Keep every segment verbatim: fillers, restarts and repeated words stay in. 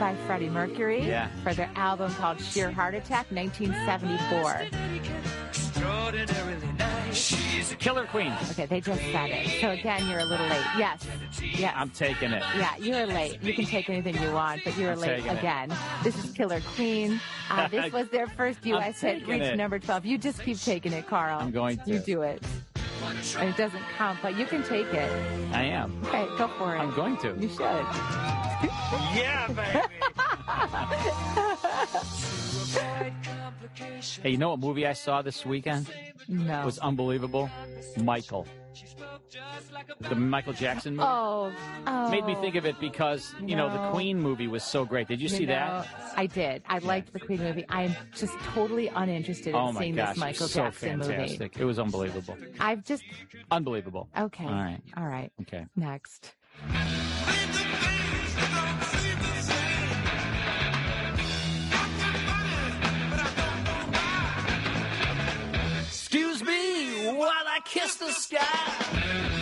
by Freddie Mercury Yeah. for their album called Sheer Heart Attack, nineteen seventy-four. Killer Queen. Okay, they just said it. So again, you're a little late. Yes. Yes. I'm taking it. Yeah, you're late. You can take anything you want, but you're I'm late taking it. again. This is Killer Queen. Uh, this was their first U S hit, taking reached it. number twelve. You just keep taking it, Carl. I'm going to. You do it. And it doesn't count, but you can take it. I am. Okay, go for it. I'm going to. You should. Yeah, baby. Hey, you know what movie I saw this weekend? No. It was unbelievable. Michael. The Michael Jackson movie. Oh, oh. Made me think of it because, you know, the No. Queen movie was so great. Did you, You see know, that? I did. I liked the Queen movie. I'm just totally uninterested in Oh, my seeing gosh. this Michael so Jackson movie. fantastic. It was unbelievable. I've just... Unbelievable. Okay. All right. All right. Okay. Next. Excuse me while I kiss the sky.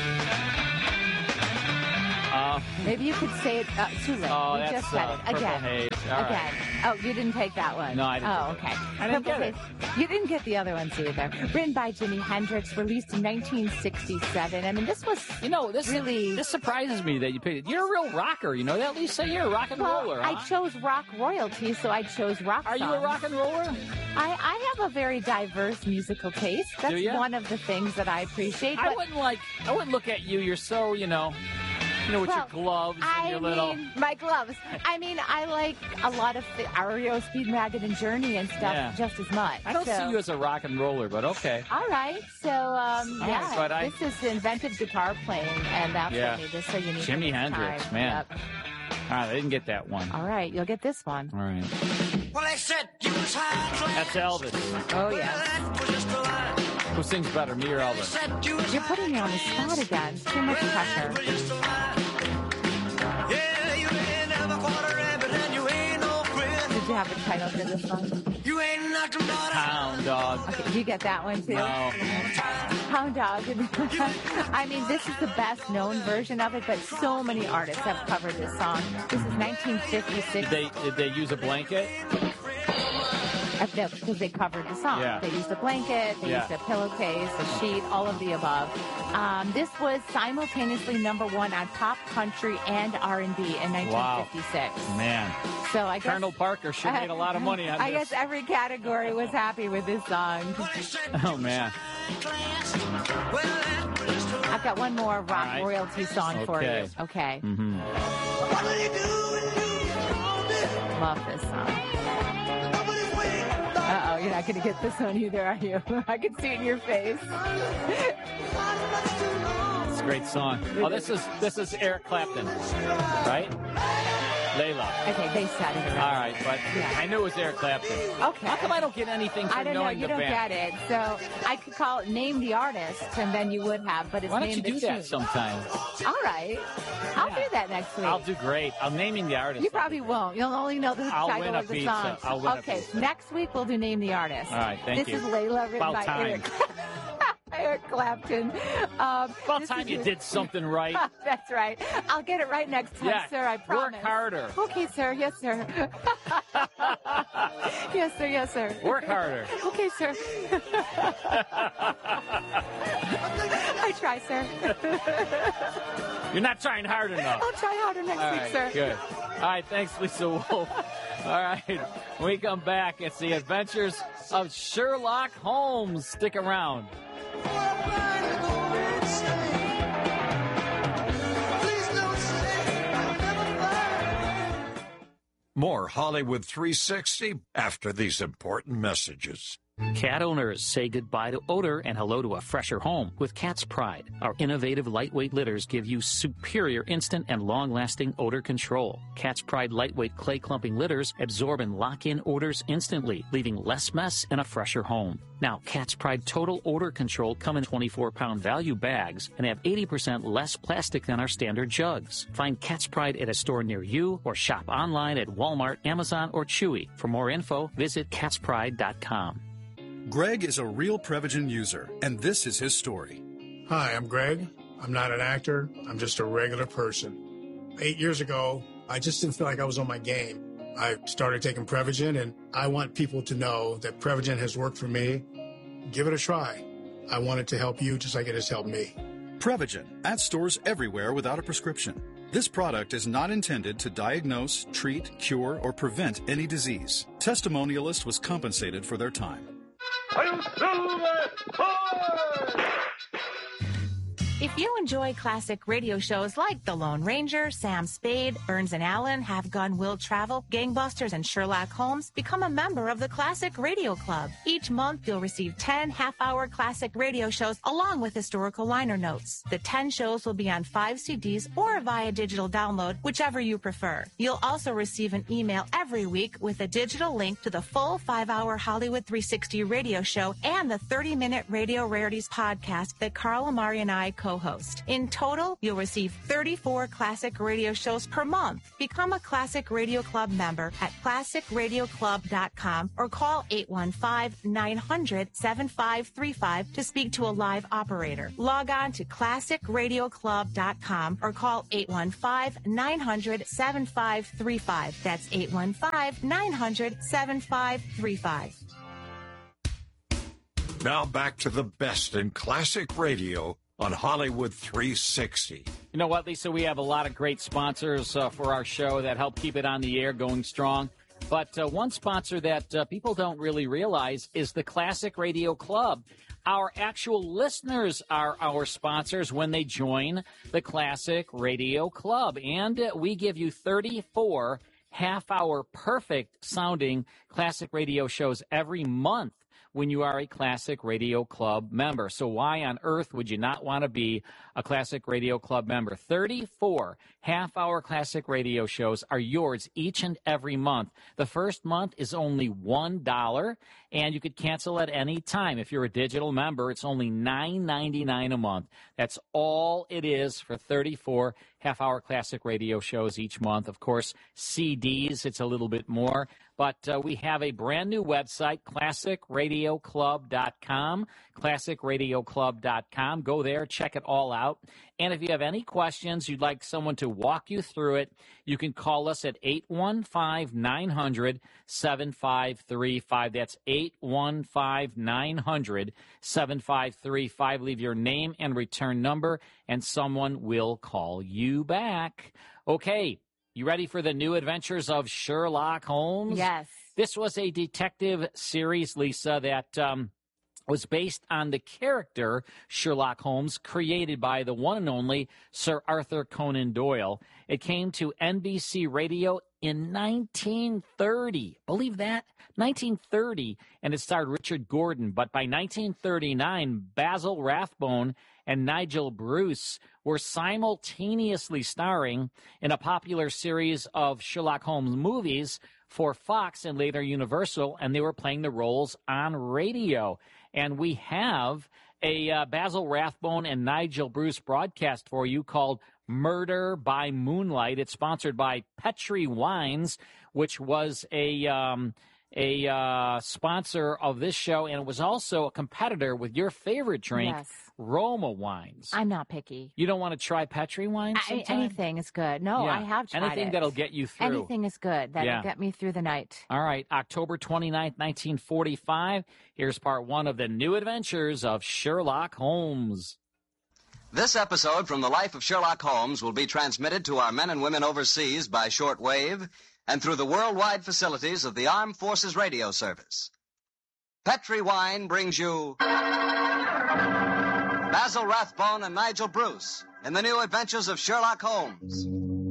Uh, Maybe you could say it uh, too late. Oh, you that's, just said uh, it Purple again. Haze. All again. right. Oh, you didn't take that one. No, I didn't Oh, take okay. I didn't Purple get it. Haze. You didn't get the other ones either. Written by Jimi Hendrix, released in nineteen sixty-seven. I mean, this was You know, this really. this surprises me that you picked it. You're a real rocker, you know that, Lisa? You're a rock and well, roller, I huh? chose rock royalty, so I chose rock. Are you a songs. rock and roller? I, I have a very diverse musical taste. That's Do ya? one of the things that I appreciate. I but- wouldn't like. I wouldn't look at you. You're so, you know, you know, with Well, your gloves and I your little. mean, my gloves. I mean, I like a lot of the R E O, Speed Maggot, and Journey and stuff Yeah. just as much. I don't so. see you as a rock and roller, but okay. All right, so um, All yeah, right, but I- this is inventive guitar playing, and that's Yeah. what made this so unique. Jimi at this Hendrix, time. man. Yep. All right, I didn't get that one. All right, you'll get this one. All right. Well, they said you was high. That's Elvis. Oh yeah, That was just a lie. Who sings better, me or Elvis? Said you was you're putting me on the spot again. Too much pressure. was just a lie. Yeah, you ain't never caught a rabbit and you ain't no friend. Did you have a title for this one? You ain't nothing but a Hound dog. Okay, did you get that one too? No. Hound Dog. I mean, this is the best known version of it, but so many artists have covered this song. This is nineteen fifty-six. Did they did they use a blanket? Because they covered the song. Yeah. They used a blanket, they Yeah. used a pillowcase, a sheet, all of the above. Um, this was simultaneously number one on pop, country, and R and B in nineteen fifty-six. Man, So I guess Colonel Parker sure made a lot of money on I this. guess every category was happy with this song. Oh man. well, that was just a lie. I've got one more rock right. royalty song for you. Okay. Okay. Mm-hmm. What will you do when you hold it? Love this song. Nobody's waiting. Uh-oh, you're not going to get this one either, are you? I can see it in your face. It's a great song. Oh, this is this is Eric Clapton, right? Layla. Okay, they said it. All right, but Yeah. I knew it was Eric Clapton. Okay. How come I don't get anything for I don't know. knowing You the don't band? get it. So I could call it Name the Artist, and then you would have, but it's Why don't Name you the do that Tune. sometime? All right. I'll Yeah. do that next week. I'll do great. I'm naming the artist. You probably won't. You'll only know the I'll title win a of the pizza. song. I'll win a okay, pizza. next week we'll do Name the Artist. All right, thank this you. is Layla written About by time. Eric. Eric Clapton. Um, About this time is you your- did something right. That's right. I'll get it right next time, Yeah, sir. I promise. work harder. Okay, sir. Yes, sir. yes, sir. Yes, sir. Work harder. Okay, sir. I try, sir. You're not trying hard enough. I'll try harder next All week, right, sir. good. All right, thanks, Lisa Wolf. All right, when we come back, it's the adventures of Sherlock Holmes. Stick around. More Hollywood three sixty after these important messages. Cat owners say goodbye to odor and hello to a fresher home with Cat's Pride. Our innovative lightweight litters give you superior instant and long-lasting odor control. Cat's Pride lightweight clay clumping litters absorb and lock in odors instantly, leaving less mess and a fresher home. Now, Cat's Pride Total Odor Control come in twenty-four pound value bags and have eighty percent less plastic than our standard jugs. Find Cat's Pride at a store near you or shop online at Walmart, Amazon, or Chewy. For more info, visit cats pride dot com. Greg is a real Prevagen user, and this is his story. Hi, I'm Greg. I'm not an actor. I'm just a regular person. Eight years ago, I just didn't feel like I was on my game. I started taking Prevagen, and I want people to know that Prevagen has worked for me. Give it a try. I want it to help you just like it has helped me. Prevagen, at stores everywhere without a prescription. This product is not intended to diagnose, treat, cure, or prevent any disease. Testimonialist was compensated for their time. If you enjoy classic radio shows like The Lone Ranger, Sam Spade, Burns and Allen, Have Gun Will Travel, Gangbusters, and Sherlock Holmes, become a member of the Classic Radio Club. Each month, you'll receive ten half-hour classic radio shows along with historical liner notes. The ten shows will be on five C Ds or via digital download, whichever you prefer. You'll also receive an email every week with a digital link to the full five-hour Hollywood three sixty radio show and the thirty-minute Radio Rarities podcast that Carl Amari and I co co-host. In total, you'll receive thirty-four classic radio shows per month. Become a Classic Radio Club member at classic radio club dot com or call eight one five, nine hundred, seven five three five to speak to a live operator. Log on to classic radio club dot com or call eight one five, nine hundred, seven five three five. That's eight one five, nine hundred, seven five three five. Now back to the best in classic radio on Hollywood three sixty. You know what, Lisa? We have a lot of great sponsors uh, for our show that help keep it on the air going strong. But uh, one sponsor that uh, people don't really realize is the Classic Radio Club. Our actual listeners are our sponsors when they join the Classic Radio Club. And uh, we give you thirty-four half-hour perfect-sounding classic radio shows every month when you are a Classic Radio Club member. So why on earth would you not want to be a Classic Radio Club member? thirty-four half-hour classic radio shows are yours each and every month. The first month is only one dollar, and you could cancel at any time. If you're a digital member, it's only nine ninety-nine a month. That's all it is for thirty-four half-hour classic radio shows each month. Of course, C Ds, it's a little bit more. But uh, we have a brand new website, classic radio club dot com, classic radio club dot com. Go there, check it all out. And if you have any questions, you'd like someone to walk you through it, you can call us at eight one five, nine hundred, seven five three five. That's eight one five, nine hundred, seven five three five. Leave your name and return number, and someone will call you back. Okay. You ready for the new adventures of Sherlock Holmes? Yes. This was a detective series, Lisa, that um, was based on the character Sherlock Holmes, created by the one and only Sir Arthur Conan Doyle. It came to N B C Radio in nineteen thirty. Believe that? nineteen thirty, and it starred Richard Gordon. But by nineteen thirty-nine, Basil Rathbone and Nigel Bruce were simultaneously starring in a popular series of Sherlock Holmes movies for Fox and later Universal, and they were playing the roles on radio. And we have a uh, Basil Rathbone and Nigel Bruce broadcast for you called Murder by Moonlight. It's sponsored by Petri Wines, which was a um, a uh, sponsor of this show, and it was also a competitor with your favorite drink, Yes. Roma Wines. I'm not picky. You don't want to try Petri Wines I, sometime? anything is good. No, Yeah. I have tried Anything it. that'll get you through. Anything is good. That'll Yeah. get me through the night. All right, October twenty-ninth, nineteen forty-five. Here's part one of the new adventures of Sherlock Holmes. This episode from the life of Sherlock Holmes will be transmitted to our men and women overseas by shortwave and through the worldwide facilities of the Armed Forces Radio Service. Petri Wine brings you Basil Rathbone and Nigel Bruce in the new adventures of Sherlock Holmes.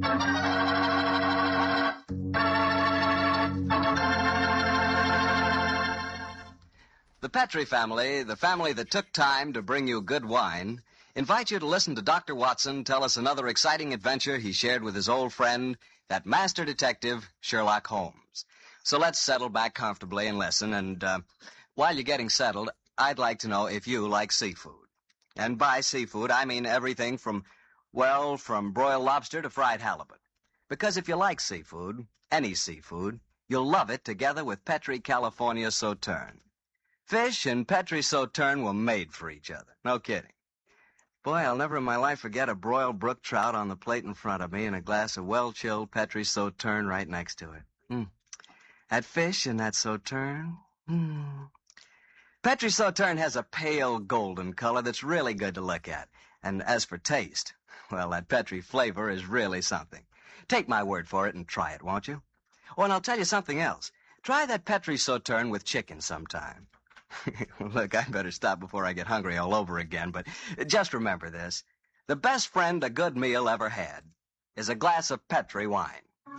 The Petri family, the family that took time to bring you good wine, invite you to listen to Doctor Watson tell us another exciting adventure he shared with his old friend, that master detective, Sherlock Holmes. So let's settle back comfortably and listen, and uh, while you're getting settled, I'd like to know if you like seafood. And by seafood, I mean everything from, well, from broiled lobster to fried halibut. Because if you like seafood, any seafood, you'll love it together with Petri California Sauterne. Fish and Petri Sauterne were made for each other. No kidding. Boy, I'll never in my life forget a broiled brook trout on the plate in front of me and a glass of well-chilled Petri Sauterne right next to it. Mm. That fish and that Sauterne. Mm. Petri Sauterne has a pale golden color that's really good to look at. And as for taste, well, that Petri flavor is really something. Take my word for it and try it, won't you? Oh, and I'll tell you something else. Try that Petri Sauterne with chicken sometime. Look, I better stop before I get hungry all over again, but just remember this. The best friend a good meal ever had is a glass of Petri wine.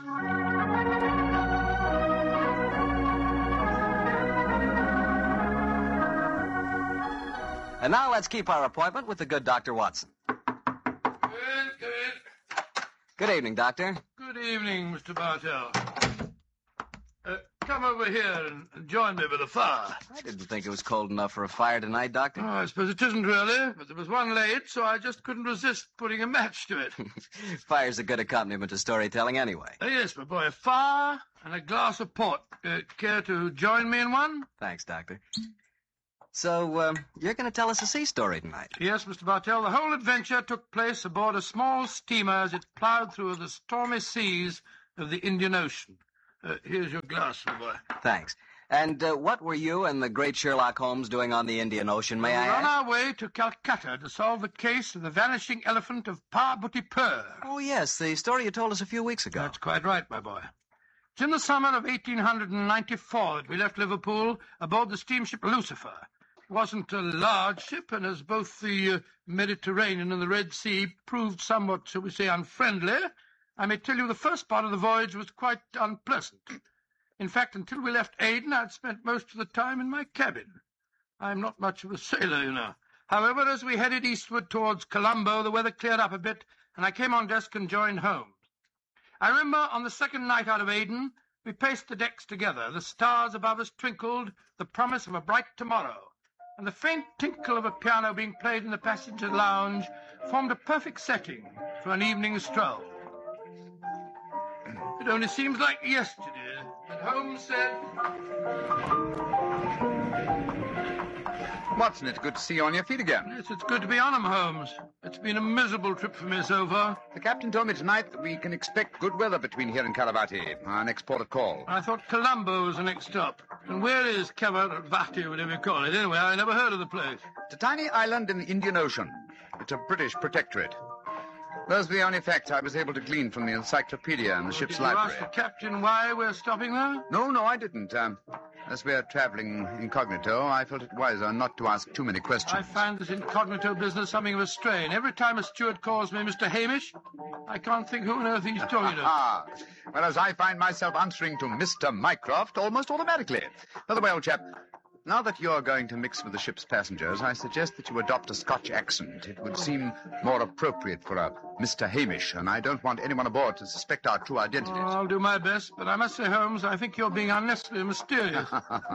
And now let's keep our appointment with the good Doctor Watson. Come in, come in. Good evening, Doctor. Good evening, Mister Bartell. Uh, come over here and join me by the fire. I didn't think it was cold enough for a fire tonight, Doctor. Oh, I suppose it isn't really, but there was one late, so I just couldn't resist putting a match to it. Fire's a good accompaniment to storytelling anyway. Uh, yes, my boy, a fire and a glass of port. Uh, care to join me in one? Thanks, Doctor. So, uh, you're going to tell us a sea story tonight? Yes, Mister Bartell. The whole adventure took place aboard a small steamer as it plowed through the stormy seas of the Indian Ocean. Uh, here's your glass, my boy. Thanks. And uh, what were you and the great Sherlock Holmes doing on the Indian Ocean, may I We're on ask? our way to Calcutta to solve the case of the vanishing elephant of Parbutipur. Oh, yes, the story you told us a few weeks ago. That's quite right, my boy. It's in the summer of eighteen ninety-four that we left Liverpool aboard the steamship Lucifer. It wasn't a large ship, and as both the uh, Mediterranean and the Red Sea proved somewhat, shall we say, unfriendly, I may tell you the first part of the voyage was quite unpleasant. In fact, until we left Aden, I'd spent most of the time in my cabin. I'm not much of a sailor, you know. However, as we headed eastward towards Colombo, the weather cleared up a bit, and I came on deck and joined Holmes. I remember on the second night out of Aden, we paced the decks together. The stars above us twinkled, the promise of a bright tomorrow, and the faint tinkle of a piano being played in the passenger lounge formed a perfect setting for an evening stroll. It only seems like yesterday that Holmes said... Watson, it's good to see you on your feet again. Yes, it's good to be on 'em, Holmes. It's been a miserable trip for me so far. The captain told me tonight that we can expect good weather between here and Kalavati, our next port of call. I thought Colombo was the next stop. And where is Kalavati, whatever you call it? Anyway, I never heard of the place. It's a tiny island in the Indian Ocean. It's a British protectorate. Those were the only facts I was able to glean from the encyclopedia in the ship's Did library. you ask the captain why we're stopping there? No, no, I didn't. Um, as we're traveling incognito, I felt it wiser not to ask too many questions. I find this incognito business something of a strain. Every time a steward calls me Mister Hamish, I can't think who on earth he's talking to. Ah, whereas I find myself answering to Mister Mycroft almost automatically. By the way, old chap, now that you're going to mix with the ship's passengers, I suggest that you adopt a Scotch accent. It would seem more appropriate for a Mister Hamish, and I don't want anyone aboard to suspect our true identities. Oh, I'll do my best, but I must say, Holmes, I think you're being unnecessarily mysterious.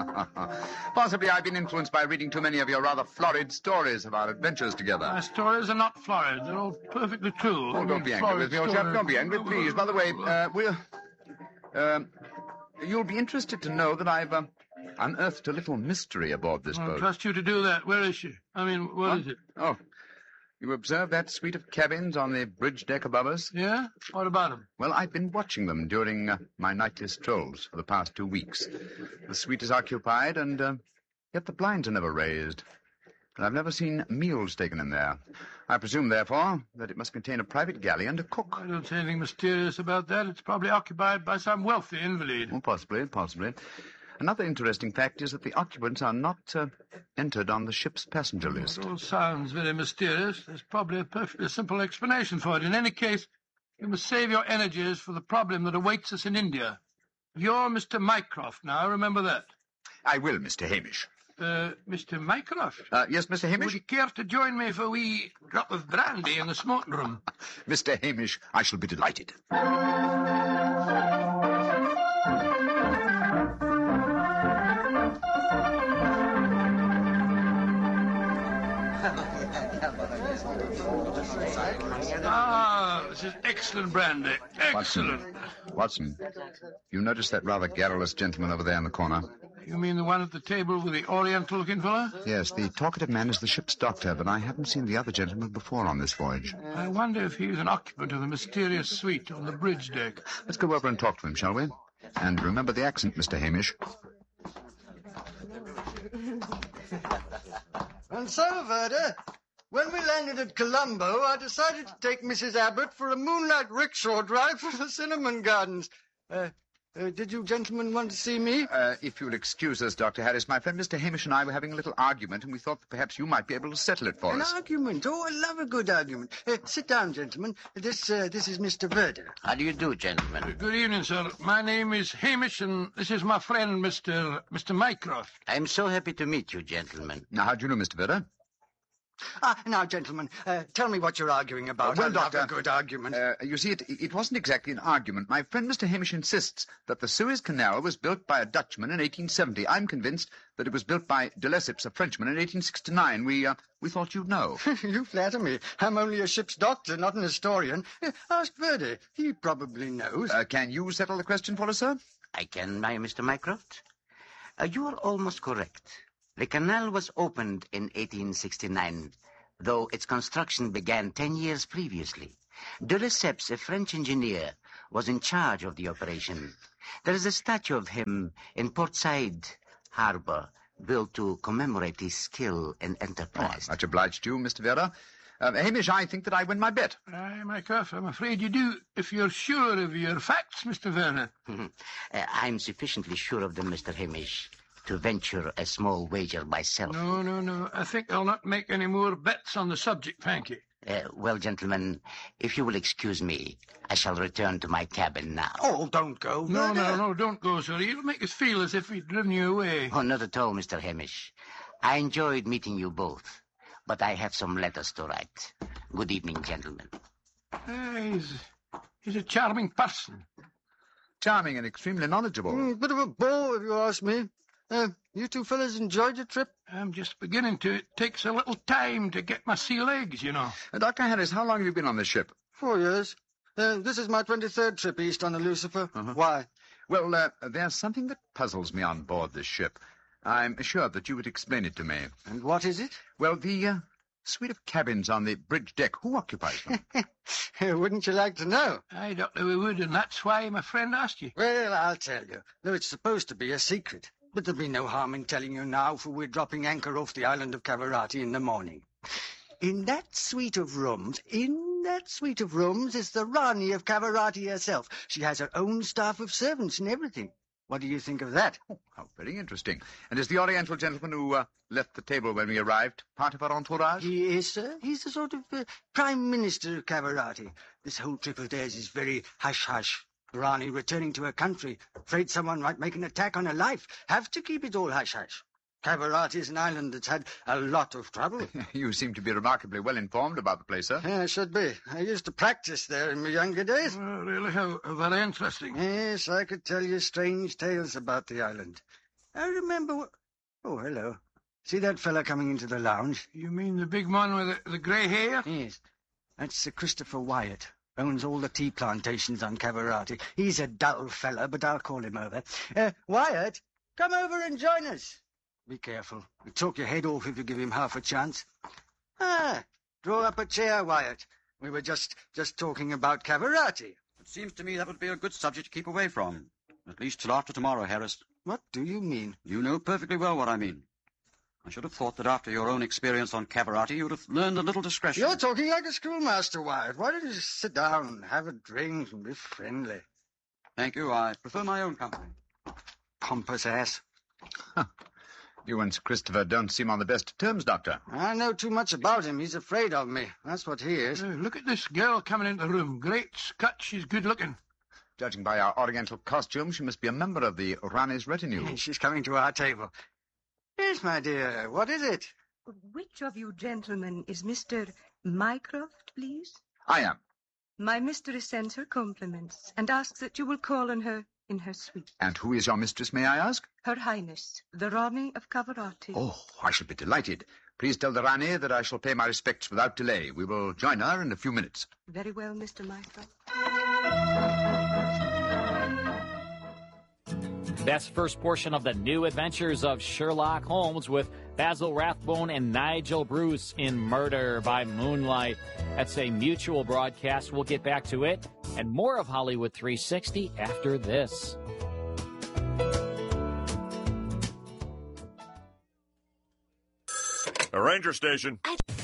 Possibly I've been influenced by reading too many of your rather florid stories of our adventures together. My stories are not florid. They're all perfectly true. Oh, don't be angry with me, old chap. Don't be angry, please. By the way, uh, we'll... Uh, you'll be interested to know that I've... Uh, unearthed a little mystery aboard this I'll boat. trust you to do that. Where is she? I mean, what Huh? is it? Oh, you observed that suite of cabins on the bridge deck above us? Yeah? What about them? Well, I've been watching them during uh, my nightly strolls for the past two weeks. The suite is occupied, and uh, yet the blinds are never raised. And I've never seen meals taken in there. I presume, therefore, that it must contain a private galley and a cook. I don't see anything mysterious about that. It's probably occupied by some wealthy invalid. Oh, possibly, possibly. Another interesting fact is that the occupants are not uh, entered on the ship's passenger list. It all sounds very mysterious. There's probably a perfectly simple explanation for it. In any case, you must save your energies for the problem that awaits us in India. You're Mister Mycroft now, remember that. I will, Mister Hamish. Uh, Mister Mycroft? Uh, yes, Mister Hamish? Would you care to join me for a wee drop of brandy in the smoking room? Mister Hamish, I shall be delighted. Ah, this is excellent brandy. Excellent. Watson, you notice that rather garrulous gentleman over there in the corner? You mean the one at the table with the oriental-looking fella? Yes, the talkative man is the ship's doctor, but I haven't seen the other gentleman before on this voyage. I wonder if he's an occupant of the mysterious suite on the bridge deck. Let's go over and talk to him, shall we? And remember the accent, Mister Hamish. And so, Verda, when we landed at Colombo, I decided to take Missus Abbott for a moonlight rickshaw drive through the cinnamon gardens. Uh, uh, did you gentlemen want to see me? Uh, if you'll excuse us, Doctor Harris, my friend Mister Hamish and I were having a little argument, and we thought that perhaps you might be able to settle it for An us. argument? Oh, I love a good argument. Uh, sit down, gentlemen. This uh, this is Mister Verda. How do you do, gentlemen? Good evening, sir. My name is Hamish, and this is my friend, Mister Mister Mycroft. I'm so happy to meet you, gentlemen. Now, how do you know Mister Verda? Ah, now, gentlemen, uh, tell me what you're arguing about. Uh, well, I love Doctor, a good argument. Uh, you see, it, it wasn't exactly an argument. My friend Mister Hamish insists that the Suez Canal was built by a Dutchman in eighteen seventy. I'm convinced that it was built by de Lesseps, a Frenchman, in eighteen sixty-nine. We, uh, we thought you'd know. You flatter me. I'm only a ship's doctor, not an historian. Uh, ask Verdi. He probably knows. Uh, can you settle the question for us, sir? I can, my Mister Mycroft. Uh, you are almost correct. The canal was opened in eighteen sixty-nine, though its construction began ten years previously. De Lesseps, a French engineer, was in charge of the operation. There is a statue of him in Port Said Harbor, built to commemorate his skill and enterprise. Oh, much obliged to you, Mister Vera. Uh, Hamish, I think that I win my bet. Aye, Mycroft, I'm afraid you do, if you're sure of your facts, Mister Werner. uh, I'm sufficiently sure of them, Mister Hamish, to venture a small wager myself. No, no, no. I think I'll not make any more bets on the subject, thank you. Uh, well, gentlemen, if you will excuse me, I shall return to my cabin now. Oh, don't go. No, no, no, don't go, sir. You'll make us feel as if we'd driven you away. Oh, not at all, Mister Hamish. I enjoyed meeting you both, but I have some letters to write. Good evening, gentlemen. Uh, he's, he's a charming person. Charming and extremely knowledgeable. Mm, bit of a bore, if you ask me. Uh, you two fellas enjoyed your trip? I'm just beginning to. It takes a little time to get my sea legs, you know. Uh, Doctor Harris, how long have you been on this ship? Four years. Uh, this is my twenty-third trip east on the Lucifer. Uh-huh. Why? Well, uh, there's something that puzzles me on board this ship. I'm assured that you would explain it to me. And what is it? Well, the uh, suite of cabins on the bridge deck. Who occupies them? Wouldn't you like to know? Aye, Doctor, we would, and that's why my friend asked you. Well, I'll tell you. Though it's supposed to be a secret. But there'll be no harm in telling you now, for we're dropping anchor off the island of Cavarati in the morning. In that suite of rooms, in that suite of rooms is the Rani of Cavarati herself. She has her own staff of servants and everything. What do you think of that? Oh, how very interesting. And is the Oriental gentleman who uh, left the table when we arrived part of our entourage? He is, sir. He's the sort of uh, Prime Minister of Cavarati. This whole trip of theirs is very hush-hush. Rani returning to her country, afraid someone might make an attack on her life. Have to keep it all hush-hush. Cavarati is an island that's had a lot of trouble. You seem to be remarkably well informed about the place, sir. Yeah, I should be. I used to practice there in my younger days. Oh, really? How, how very interesting. Yes, I could tell you strange tales about the island. I remember what... Oh, hello. See that fella coming into the lounge? You mean the big man with the, the grey hair? Yes. That's Sir Christopher Wyatt. Owns all the tea plantations on Cavarati. He's a dull fella, but I'll call him over. Uh, Wyatt, come over and join us. Be careful. He'll talk your head off if you give him half a chance. Ah, draw up a chair, Wyatt. We were just just talking about Cavarati. It seems to me that would be a good subject to keep away from. At least till after tomorrow, Harris. What do you mean? You know perfectly well what I mean. I should have thought that after your own experience on Cavarati, you would have learned a little discretion. You're talking like a schoolmaster, Wyatt. Why don't you just sit down, have a drink, and be friendly? Thank you. I prefer my own company. Pompous ass. You and Sir Christopher don't seem on the best of terms, Doctor. I know too much about him. He's afraid of me. That's what he is. Uh, look at this girl coming into the room. Great Scott, she's good-looking. Judging by our Oriental costume, she must be a member of the Rani's retinue. She's coming to our table. Yes, my dear. What is it? Which of you gentlemen is Mister Mycroft, please? I am. My mistress sends her compliments and asks that you will call on her in her suite. And who is your mistress, may I ask? Her Highness, the Rani of Cavarati. Oh, I shall be delighted. Please tell the Rani that I shall pay my respects without delay. We will join her in a few minutes. Very well, Mister Mycroft. That's the first portion of the new adventures of Sherlock Holmes with Basil Rathbone and Nigel Bruce in Murder by Moonlight. That's a mutual broadcast. We'll get back to it and more of Hollywood three sixty after this. A Ranger Station.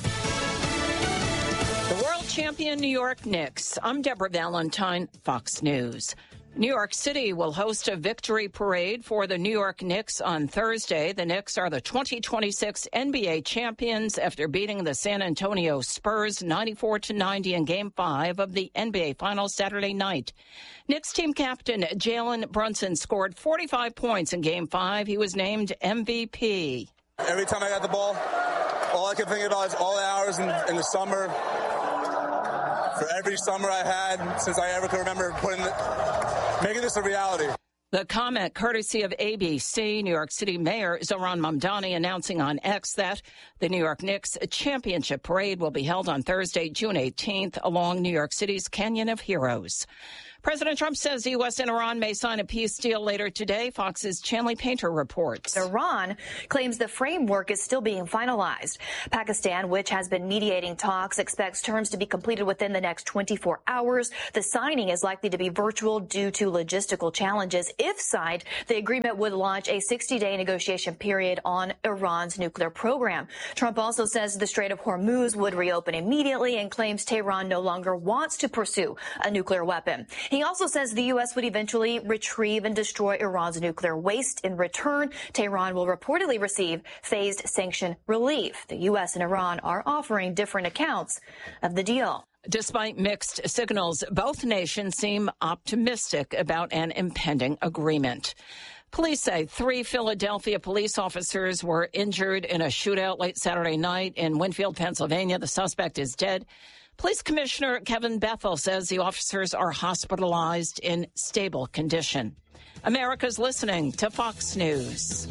The world champion New York Knicks. I'm Deborah Valentine, Fox News. New York City will host a victory parade for the New York Knicks on Thursday. The Knicks are the twenty twenty-six N B A champions after beating the San Antonio Spurs ninety-four to ninety in Game five of the N B A Finals Saturday night. Knicks team captain Jalen Brunson scored forty-five points in Game five. He was named M V P. Every time I got the ball, all I could think about is all the hours in, in the summer. For every summer I had since I ever could remember putting the, making this a reality. The comment, courtesy of A B C, New York City Mayor Zohran Mamdani announcing on X that the New York Knicks Championship Parade will be held on Thursday, June eighteenth, along New York City's Canyon of Heroes. President Trump says the U S and Iran may sign a peace deal later today. Fox's Chanley Painter reports. Iran claims the framework is still being finalized. Pakistan, which has been mediating talks, expects terms to be completed within the next twenty-four hours. The signing is likely to be virtual due to logistical challenges. If signed, the agreement would launch a sixty-day negotiation period on Iran's nuclear program. Trump also says the Strait of Hormuz would reopen immediately and claims Tehran no longer wants to pursue a nuclear weapon. He also says the U S would eventually retrieve and destroy Iran's nuclear waste. In return, Tehran will reportedly receive phased sanction relief. The U S and Iran are offering different accounts of the deal. Despite mixed signals, both nations seem optimistic about an impending agreement. Police say three Philadelphia police officers were injured in a shootout late Saturday night in Winfield, Pennsylvania. The suspect is dead. Police Commissioner Kevin Bethel says the officers are hospitalized in stable condition. America's listening to Fox News.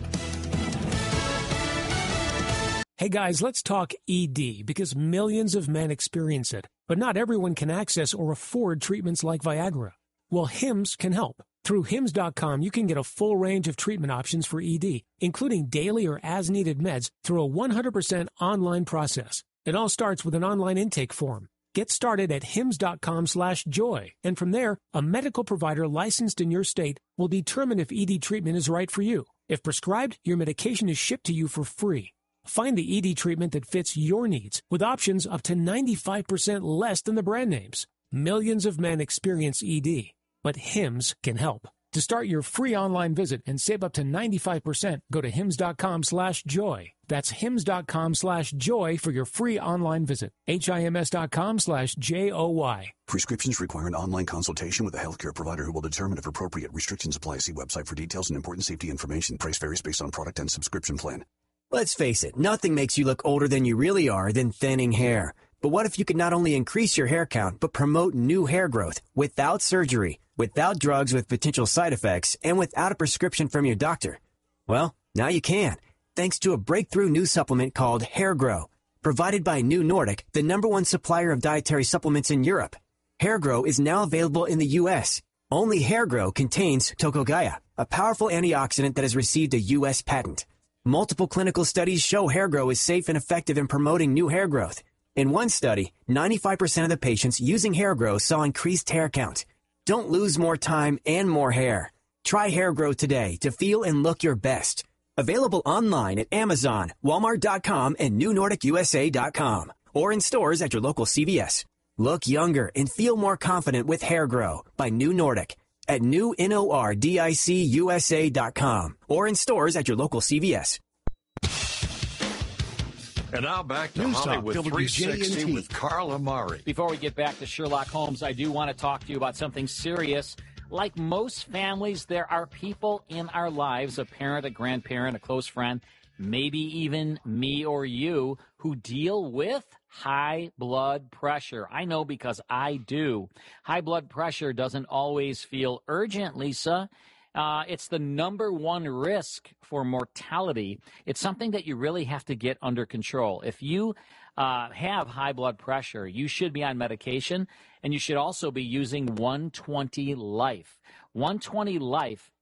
Hey guys, let's talk E D, because millions of men experience it, but not everyone can access or afford treatments like Viagra. Well, Hims can help. Through Hims dot com, you can get a full range of treatment options for E D, including daily or as-needed meds through a one hundred percent online process. It all starts with an online intake form. Get started at Hims dot com slash joy, and from there, a medical provider licensed in your state will determine if E D treatment is right for you. If prescribed, your medication is shipped to you for free. Find the E D treatment that fits your needs with options up to ninety-five percent less than the brand names. Millions of men experience E D, but Hims can help. To start your free online visit and save up to ninety-five percent, go to Hims dot com slash joy. That's Hims dot com slash joy for your free online visit. H I M S dot com slash J O Y. Prescriptions require an online consultation with a healthcare provider who will determine if appropriate. Restrictions apply. See website for details and important safety information. Price varies based on product and subscription plan. Let's face it, nothing makes you look older than you really are than thinning hair. But what if you could not only increase your hair count, but promote new hair growth without surgery, without drugs with potential side effects, and without a prescription from your doctor? Well, now you can, thanks to a breakthrough new supplement called Hair Grow, provided by New Nordic, the number one supplier of dietary supplements in Europe. Hair Grow is now available in the U S. Only Hair Grow contains Tocogaya, a powerful antioxidant that has received a U S patent. Multiple clinical studies show Hair Grow is safe and effective in promoting new hair growth. In one study, ninety-five percent of the patients using Hair Grow saw increased hair count. Don't lose more time and more hair. Try Hair Grow today to feel and look your best. Available online at Amazon, Walmart dot com, and New Nordic U S A dot com, or in stores at your local C V S. Look younger and feel more confident with Hair Grow by New Nordic at New Nordic U S A dot com, or in stores at your local C V S. And now back to News Hollywood Talk, three sixty with Carl Amari. Before we get back to Sherlock Holmes, I do want to talk to you about something serious. Like most families, there are people in our lives, a parent, a grandparent, a close friend, maybe even me or you, who deal with high blood pressure. I know because I do. High blood pressure doesn't always feel urgent, Lisa. Uh, it's the number one risk for mortality. It's something that you really have to get under control. If you uh, have high blood pressure, you should be on medication, and you should also be using one twenty Life. one twenty Life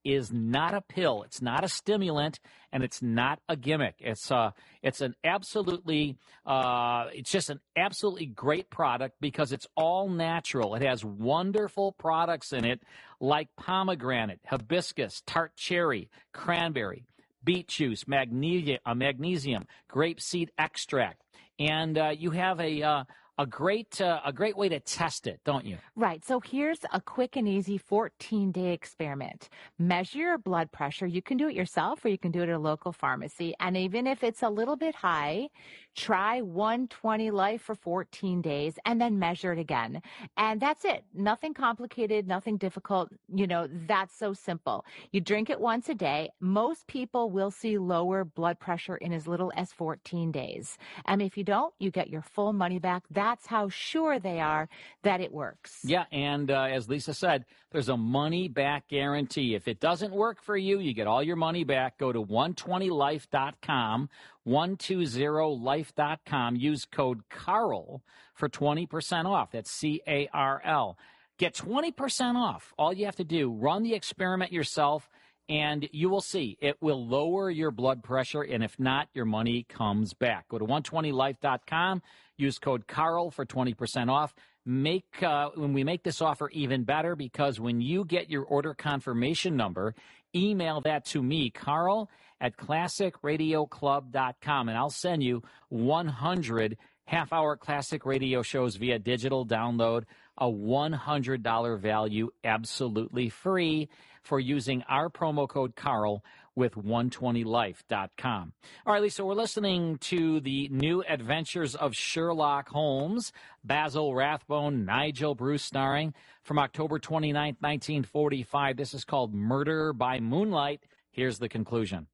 is not a pill. It's not a stimulant, and it's not a gimmick. It's uh, it's an absolutely, uh, it's just an absolutely great product because it's all natural. It has wonderful products in it like pomegranate, hibiscus, tart cherry, cranberry, beet juice, magnesium, uh, magnesium, grapeseed extract, and uh, you have a uh, a great uh, a great way to test it, don't you? Right. So here's a quick and easy fourteen-day experiment. Measure your blood pressure. You can do it yourself or you can do it at a local pharmacy. And even if it's a little bit high, try one twenty Life for fourteen days and then measure it again. And that's it. Nothing complicated, nothing difficult. You know, that's so simple. You drink it once a day. Most people will see lower blood pressure in as little as fourteen days. And if you don't, you get your full money back. That's how sure they are that it works. Yeah, and uh, as Lisa said, there's a money-back guarantee. If it doesn't work for you, you get all your money back. Go to one twenty life dot com, one twenty life dot com. Use code CARL for twenty percent off. That's C A R L. Get twenty percent off. All you have to do, run the experiment yourself, and you will see it will lower your blood pressure, and if not, your money comes back. Go to one twenty life dot com. Use code CARL for twenty percent off. Make uh, when we make this offer even better, because when you get your order confirmation number, email that to me, Carl, at classic radio club dot com, and I'll send you one hundred half-hour classic radio shows via digital download, a one hundred dollars value, absolutely free, for using our promo code CARL with one twenty life dot com. All right, Lisa, we're listening to the new adventures of Sherlock Holmes, Basil Rathbone, Nigel Bruce starring, from October twenty-ninth, nineteen forty-five. This is called Murder by Moonlight. Here's the conclusion.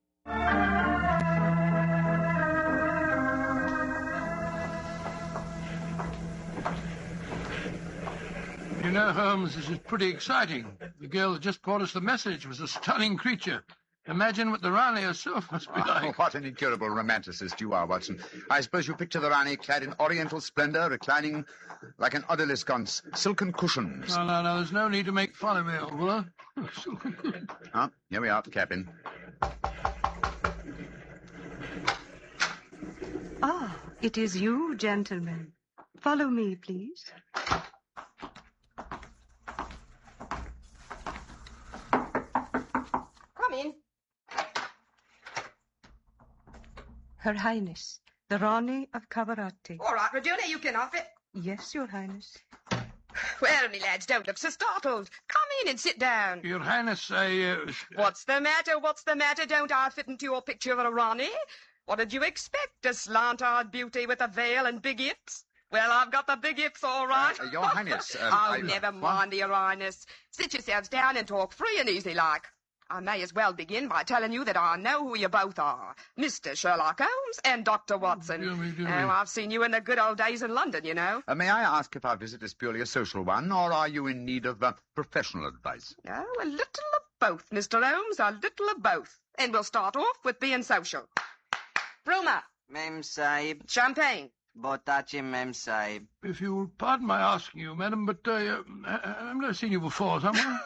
You know, Holmes, this is pretty exciting. The girl that just brought us the message was a stunning creature. Imagine what the Rani herself must be like. Oh, what an incurable romanticist you are, Watson. I suppose you picture the Rani clad in oriental splendor, reclining like an odalisque on s- silken cushions. No, no, no, there's no need to make fun of me, old fellow. Ah, here we are, Captain. Ah, it is you, gentlemen. Follow me, please. Come in. Her Highness, the Rani of Cavarati. All right, Regina, you can off it. Yes, Your Highness. Well, me lads, don't look so startled. Come in and sit down. Your Highness, I... Uh... What's the matter? What's the matter? Don't I fit into your picture of a Rani? What did you expect? A slant-eyed beauty with a veil and big hips? Well, I've got the big hips, all right. Uh, Your Highness... Um, oh, I... never mind, Your Highness. Sit yourselves down and talk free and easy like. I may as well begin by telling you that I know who you both are. Mister Sherlock Holmes and Doctor Watson. Do me, do me. Oh, I've seen you in the good old days in London, you know. Uh, may I ask if our visit is purely a social one, or are you in need of uh, professional advice? Oh, a little of both, Mister Holmes, a little of both. And we'll start off with being social. Bruma. Mem Sahib. Champagne. Botachi, Mem Sahib. If you'll pardon my asking you, madam, but uh, I- I've never seen you before, somewhere.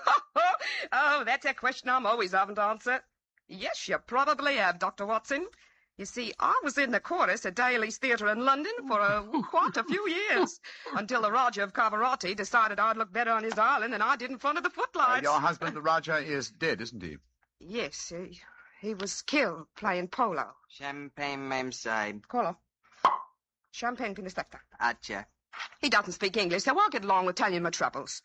Oh, that's a question I'm always having to answer. Yes, you probably have, Doctor Watson. You see, I was in the chorus at Daly's Theatre in London for uh, quite a few years, until the Raja of Cavarati decided I'd look better on his island than I did in front of the Uh, footlights. your husband, the Raja, is dead, isn't he? Yes, he, he was killed playing polo. Champagne, Mem Sahib. Colo. Champagne Pinispector. Acha. He doesn't speak English, so I'll get along with telling him my troubles.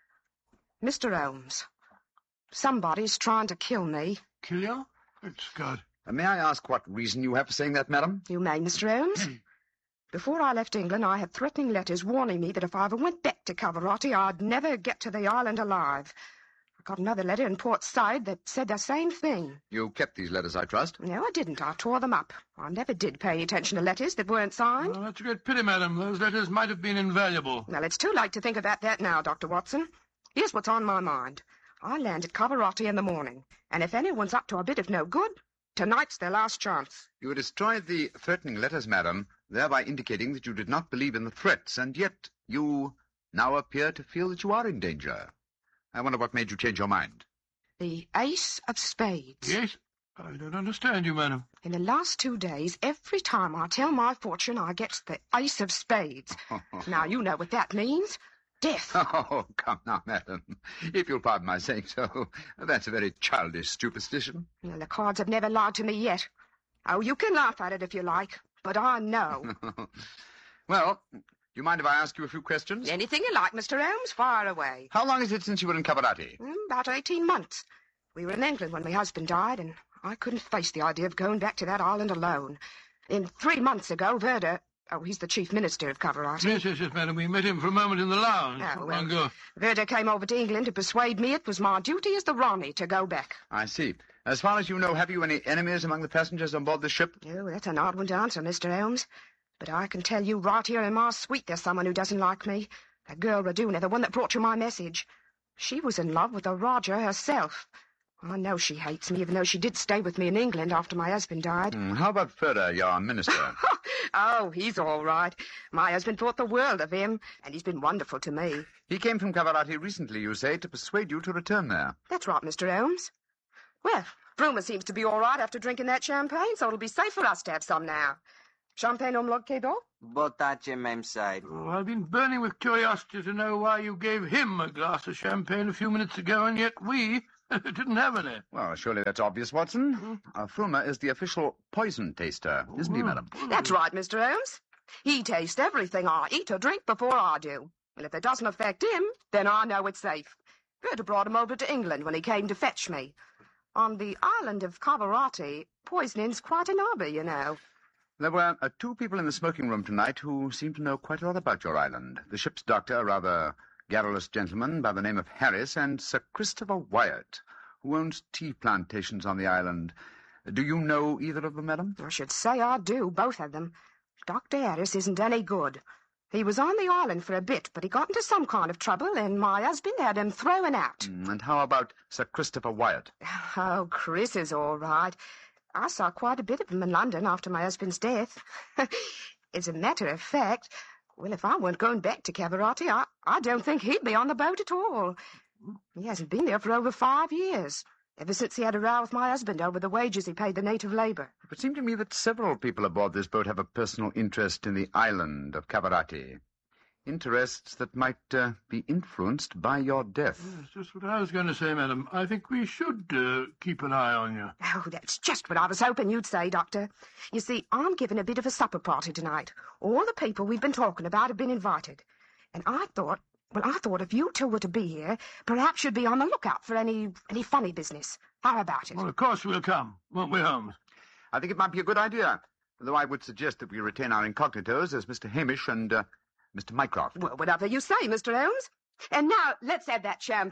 Mister Holmes, somebody's trying to kill me. Kill you? It's God. Uh, may I ask what reason you have for saying that, madam? You may, Mister Holmes. Before I left England, I had threatening letters warning me that if I ever went back to Cavarati, I'd never get to the island alive. I got another letter in Port Said that said the same thing. You kept these letters, I trust? No, I didn't. I tore them up. I never did pay any attention to letters that weren't signed. Oh, that's a great pity, madam. Those letters might have been invaluable. Well, it's too late to think about that now, Doctor Watson. Here's what's on my mind. I land at Cavarati in the morning, and if anyone's up to a bit of no good, tonight's their last chance. You destroyed the threatening letters, madam, thereby indicating that you did not believe in the threats, and yet you now appear to feel that you are in danger. I wonder what made you change your mind. The Ace of Spades. Yes? I don't understand you, madam. In the last two days, every time I tell my fortune, I get the Ace of Spades. Now, you know what that means. Death. Oh, come now, madam. If you'll pardon my saying so, that's a very childish superstition. Well, the cards have never lied to me yet. Oh, you can laugh at it if you like, but I know. Well, do you mind if I ask you a few questions? Anything you like, Mister Holmes, fire away. How long is it since you were in Cavarati? Mm, about eighteen months. We were in England when my husband died, and I couldn't face the idea of going back to that island alone. In three months ago, Verda... Oh, he's the chief minister of Cavarati. Yes, yes, yes, madam. We met him for a moment in the lounge. Oh, Long well, ago. Verda came over to England to persuade me it was my duty as the Ronnie to go back. I see. As far as you know, have you any enemies among the passengers on board the ship? Oh, that's an odd one to answer, Mister Holmes. But I can tell you right here in my suite there's someone who doesn't like me. That girl Raduna, the one that brought you my message. She was in love with the Roger herself. I know she hates me, even though she did stay with me in England after my husband died. Hmm, how about Ferda, your minister? Oh, he's all right. My husband thought the world of him, and he's been wonderful to me. He came from Cavarati recently, you say, to persuade you to return there. That's right, Mister Holmes. Well, Brumer seems to be all right after drinking that champagne, so it'll be safe for us to have some now. Champagne omlog kedo? Botace, mem side. Oh, I've been burning with curiosity to know why you gave him a glass of champagne a few minutes ago, and yet we... didn't have any. Well, surely that's obvious, Watson. Mm. Uh, Fulmer is the official poison taster, isn't mm. he, madam? That's right, Mister Holmes. He tastes everything I eat or drink before I do. And if it doesn't affect him, then I know it's safe. Verda brought him over to England when he came to fetch me. On the island of Cavarati, poisoning's quite an hobby, you know. There were uh, two people in the smoking room tonight who seemed to know quite a lot about your island. The ship's doctor, a rather garrulous gentleman by the name of Harris, and Sir Christopher Wyatt, who owns tea plantations on the island. Do you know either of them, madam? I should say I do, both of them. Doctor Harris isn't any good. He was on the island for a bit, but he got into some kind of trouble, and my husband had him thrown out. Mm, and how about Sir Christopher Wyatt? Oh, Chris is all right. I saw quite a bit of him in London after my husband's death. As a matter of fact, well, if I weren't going back to Cavarati, I, I don't think he'd be on the boat at all. He hasn't been there for over five years, ever since he had a row with my husband over the wages he paid the native labour. It seemed to me that several people aboard this boat have a personal interest in the island of Cavarati. Interests that might uh, be influenced by your death. Yes, just what I was going to say, madam. I think we should uh, keep an eye on you. Oh, that's just what I was hoping you'd say, Doctor. You see, I'm giving a bit of a supper party tonight. All the people we've been talking about have been invited. And I thought, well, I thought if you two were to be here, perhaps you'd be on the lookout for any any funny business. How about it? Well, of course we'll come, won't we, Holmes? I think it might be a good idea, though I would suggest that we retain our incognitos as Mister Hamish and uh, Mister Mycroft. Well, whatever you say, Mister Holmes. And now, let's have that champagne.